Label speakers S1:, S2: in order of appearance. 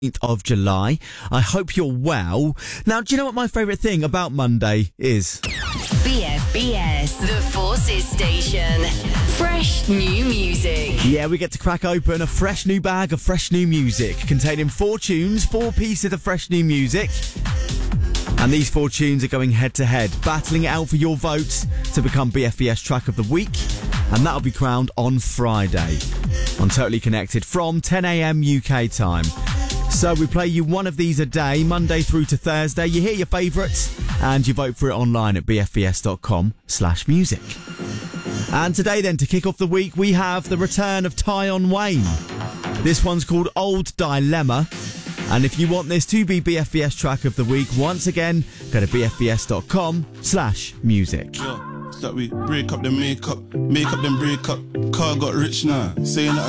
S1: of July. I hope you're well. Now, do you know what my favourite thing about Monday is?
S2: BFBS, the Forces Station. Fresh new music.
S1: Yeah, we get to crack open a fresh new bag of fresh new music containing 4 tunes, 4 pieces of fresh new music. And these 4 tunes are going head to head, battling it out for your votes to become BFBS Track of the Week. And that'll be crowned on Friday on Totally Connected from 10 a.m. UK time. So we play you one of these a day, Monday through to Thursday. You hear your favourites and you vote for it online at bfbs.com/music. And today then, to kick off the week, we have the return of Tion Wayne. This one's called Old Dilemma. And if you want this to be BFBS Track of the Week, once again, go to bfbs.com/music.
S3: That we break up, then make up, then break up. Car got rich now, saying that